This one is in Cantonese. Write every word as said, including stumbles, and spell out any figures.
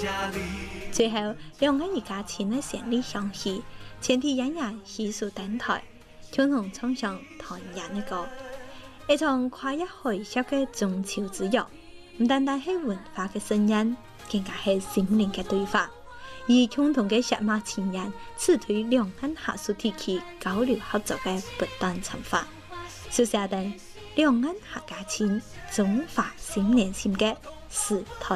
最後，兩岸一家親的先例相許，前提嫣然細數登台，共同唱上團圓的歌。一場跨越海峽的中秋之約，唔單單係文化嘅盛宴，更加係心靈嘅對話。以共同嘅血脈情緣，此對兩岸下屬地區交流合作嘅不斷深化。小寫等兩岸客家親中華心連心嘅時代。